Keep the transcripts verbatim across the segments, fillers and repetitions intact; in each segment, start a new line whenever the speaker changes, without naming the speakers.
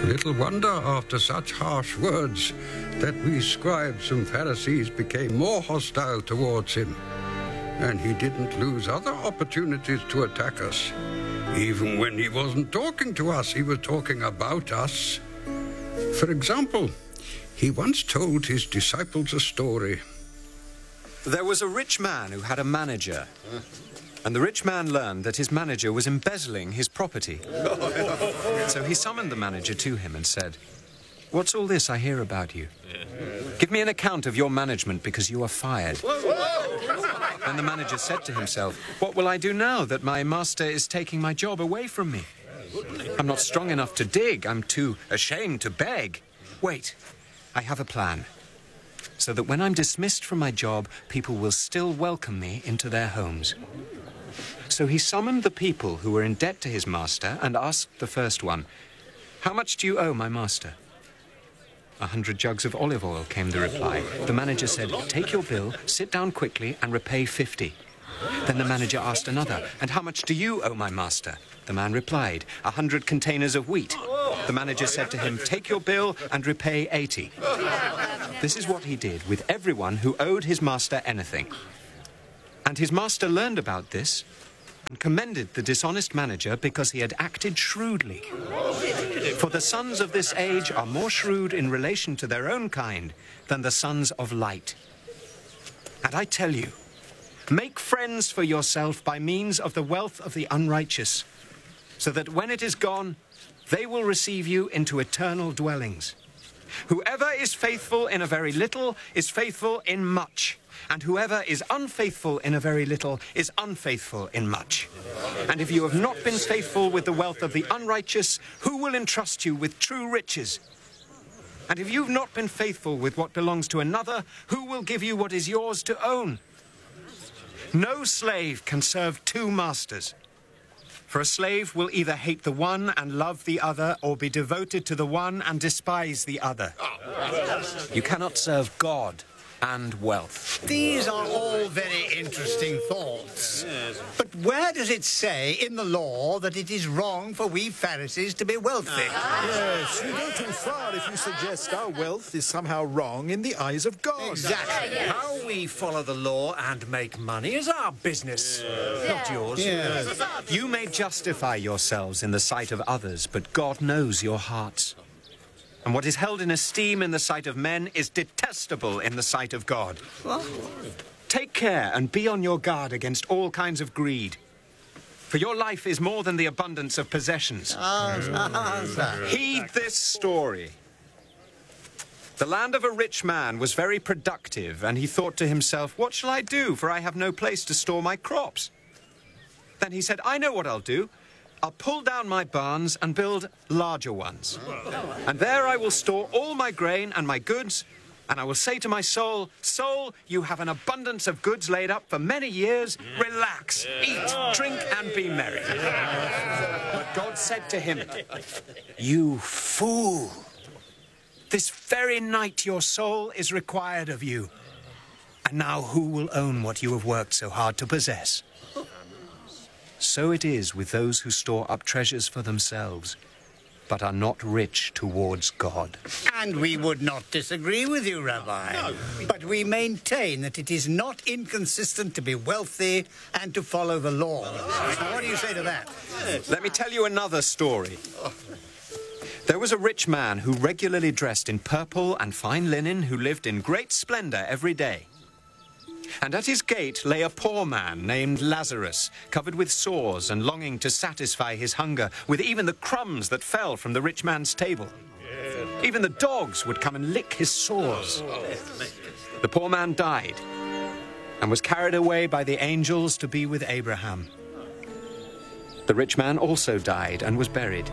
Little wonder, after such harsh words, that we scribes and Pharisees became more hostile towards him. And he didn't lose other opportunities to attack us. Even when he wasn't talking to us, he was talking about us. For example, he once told his disciples a story.
There was a rich man who had a manager. And the rich man learned that his manager was embezzling his property. So he summoned the manager to him and said, "What's all this I hear about you? Give me an account of your management, because you are fired." Then the manager said to himself, "What will I do now that my master is taking my job away from me? I'm not strong enough to dig. I'm too ashamed to beg. Wait, I have a plan. So that when I'm dismissed from my job, people will still welcome me into their homes." So he summoned the people who were in debt to his master and asked the first one, "How much do you owe my master?" "A hundred jugs of olive oil," came the reply. The manager said, "Take your bill, sit down quickly, and repay fifty. Then the manager asked another, "And how much do you owe my master?" The man replied, "A hundred containers of wheat." The manager said to him, "Take your bill and repay eighty. This is what he did with everyone who owed his master anything. And his master learned about this and commended the dishonest manager because he had acted shrewdly. For the sons of this age are more shrewd in relation to their own kind than the sons of light. And I tell you, make friends for yourself by means of the wealth of the unrighteous, so that when it is gone, they will receive you into eternal dwellings. Whoever is faithful in a very little is faithful in much, and whoever is unfaithful in a very little is unfaithful in much. And if you have not been faithful with the wealth of the unrighteous, who will entrust you with true riches? And if you've not been faithful with what belongs to another, who will give you what is yours to own? No slave can serve two masters. For a slave will either hate the one and love the other, or be devoted to the one and despise the other. You cannot serve God and wealth.
These are all very interesting thoughts. But where does it say in the law that it is wrong for we Pharisees to be wealthy?
Yes, you go too far if you suggest our wealth is somehow wrong in the eyes of God.
Exactly.
How we follow the law and make money is our business, not yours.
Yes.
You may justify yourselves in the sight of others, but God knows your hearts. And what is held in esteem in the sight of men is detestable in the sight of God. Take care and be on your guard against all kinds of greed. For your life is more than the abundance of possessions. Heed this story. The land of a rich man was very productive, and he thought to himself, "What shall I do? For I have no place to store my crops." Then he said, "I know what I'll do. I'll pull down my barns and build larger ones. And there I will store all my grain and my goods, and I will say to my soul, 'Soul, you have an abundance of goods laid up for many years. Relax, eat, drink, and be merry.' But God said to him, 'You fool! This very night your soul is required of you. And now who will own what you have worked so hard to possess?' So it is with those who store up treasures for themselves, but are not rich towards God."
And we would not disagree with you, Rabbi. No. But we maintain that it is not inconsistent to be wealthy and to follow the law. Now, what do you say to that?
Let me tell you another story. There was a rich man who regularly dressed in purple and fine linen, who lived in great splendor every day. And at his gate lay a poor man named Lazarus, covered with sores and longing to satisfy his hunger with even the crumbs that fell from the rich man's table. Even the dogs would come and lick his sores. The poor man died and was carried away by the angels to be with Abraham. The rich man also died and was buried.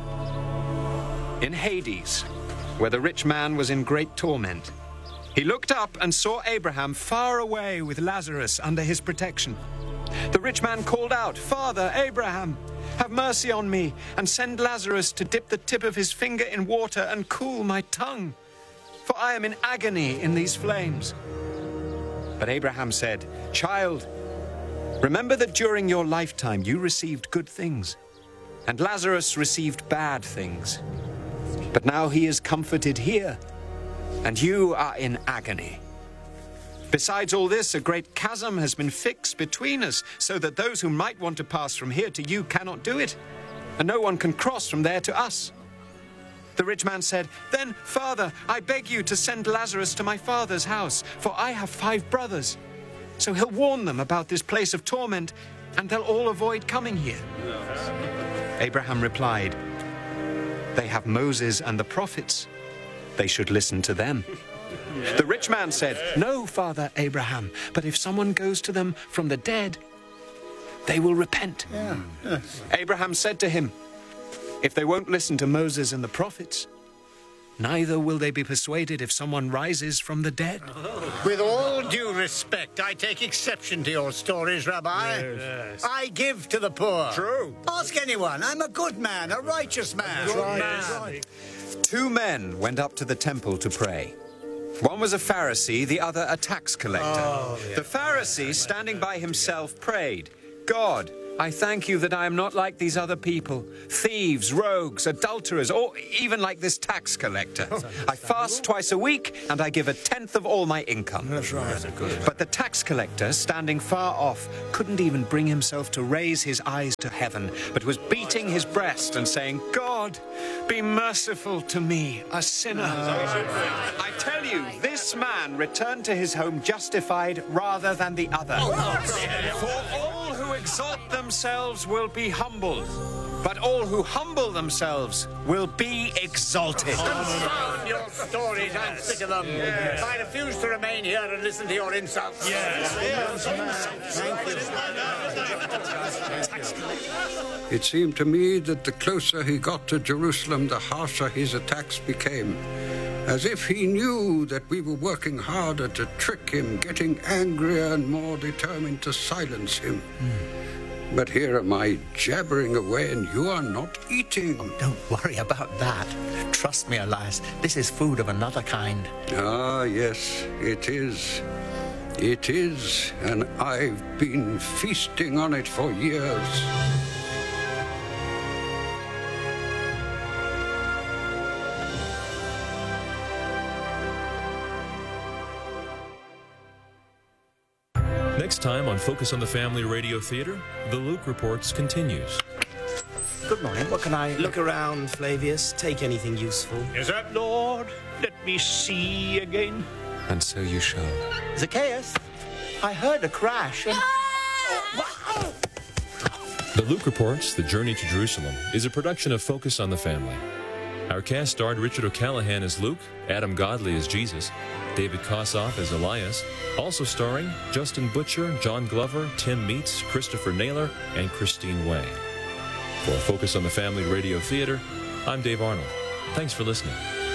In Hades, where the rich man was in great torment, he looked up and saw Abraham far away with Lazarus under his protection. The rich man called out, "Father Abraham, have mercy on me and send Lazarus to dip the tip of his finger in water and cool my tongue, for I am in agony in these flames." But Abraham said, "Child, remember that during your lifetime you received good things, and Lazarus received bad things. But now he is comforted here, and you are in agony. Besides all this, a great chasm has been fixed between us, so that those who might want to pass from here to you cannot do it, and no one can cross from there to us." The rich man said, "Then, Father, I beg you to send Lazarus to my father's house, for I have five brothers. So he'll warn them about this place of torment, and they'll all avoid coming here." Abraham replied, "They have Moses and the prophets. They should listen to them." The rich man said, "No, Father Abraham, but if someone goes to them from the dead, they will repent."
Yeah. Yes.
Abraham said to him, "If they won't listen to Moses and the prophets, neither will they be persuaded if someone rises from the dead."
With all due respect, I take exception to your stories, Rabbi.
Yes.
I give to the poor.
True.
Ask anyone. I'm a good man, a righteous man.
Good
Right,
man.
right.
Two men went up to the temple to pray. One was a Pharisee, the other a tax collector.
Oh, yeah.
The Pharisee, standing by himself, prayed, "God, I thank you that I am not like these other people, thieves, rogues, adulterers, or even like this tax collector. I fast twice a week, and I give a tenth of all my income."
That's right.
But the tax collector, standing far off, couldn't even bring himself to raise his eyes to heaven, but was beating his breast and saying, "God, be merciful to me, a sinner." I tell you, this man returned to his home justified rather than the other. For all who exalt themselves will be humbled, but all who humble themselves will be exalted.
Confound your stories, I'm sick of them. I refuse to remain here and listen to your insults.
It seemed to me that the closer he got to Jerusalem, the harsher his attacks became, as if he knew that we were working harder to trick him, getting angrier and more determined to silence him. Mm. But here am I jabbering away and you are not eating.
Don't worry about that. Trust me, Elias, this is food of another kind.
Ah, yes, it is. It is, and I've been feasting on it for years.
Next time on Focus on the Family Radio Theater, The Luke Reports continues.
Good morning. What can I...
Look around, Flavius. Take anything useful.
Is that Lord? Let me see again.
And so you shall.
Zacchaeus, I heard a crash and...
The Luke Reports, The Journey to Jerusalem, is a production of Focus on the Family. Our cast starred Richard O'Callaghan as Luke, Adam Godley as Jesus, David Kossoff as Elias, also starring Justin Butcher, John Glover, Tim Meets, Christopher Naylor, and Christine Way. For Focus on the Family Radio Theater, I'm Dave Arnold. Thanks for listening.